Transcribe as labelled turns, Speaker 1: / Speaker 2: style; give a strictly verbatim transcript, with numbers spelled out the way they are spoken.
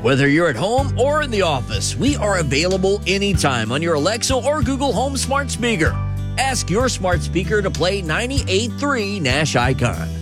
Speaker 1: Whether you're at home or in the office, we are available anytime on your Alexa or Google Home smart speaker. Ask your smart speaker to play ninety-eight point three Nash Icon.